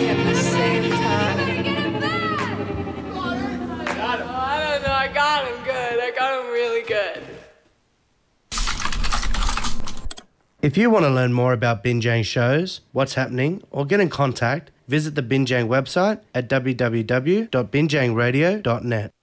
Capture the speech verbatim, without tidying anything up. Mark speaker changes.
Speaker 1: laughing at the same time.
Speaker 2: Got him. Oh, I don't know. I got him good. I got him really good.
Speaker 3: If you want to learn more about Binjang shows, what's happening, or get in contact, visit the Binjang website at w w w dot binjang radio dot net.